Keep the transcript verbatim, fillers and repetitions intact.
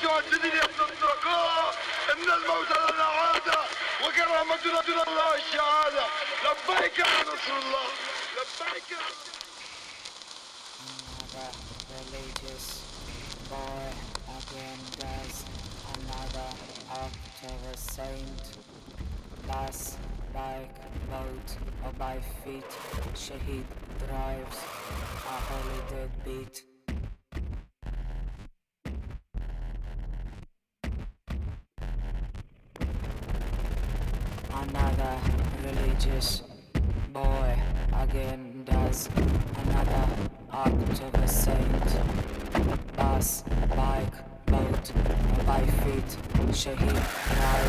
متعددين يصدق ان الموت لنا عاده وكرامتنا دون الله الشهاده. لبيك يا رسول الله، لبيك يا رسول الله. Another religious boy again does another act of a saint. Thus, like boat or by feet, Shaheed drives a holy deadbeat. Another religious boy again does another act of a saint. Bus, bike, boat, or by feet, Shaheed drives